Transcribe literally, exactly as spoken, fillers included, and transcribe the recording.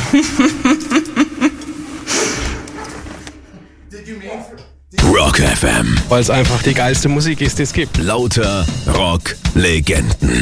Rock F M. Weil es einfach die geilste Musik ist, die es gibt. Lauter Rock-Legenden.